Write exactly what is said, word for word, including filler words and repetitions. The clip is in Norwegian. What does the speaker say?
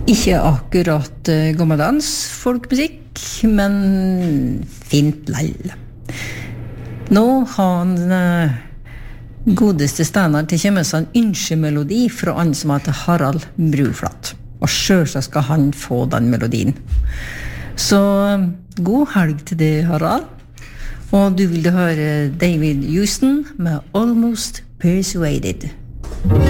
Ikke akkurat uh, gammeldans folkmusikk, men fint lell. Nå har han uh, godeste Steinar til kjemme seg en ønskemelodi fra han som heter Harald Bruflat. Og selvsagt skal han få den melodien. Så uh, god helg til det, Harald. Og du vil høre David Houston med Almost Persuaded.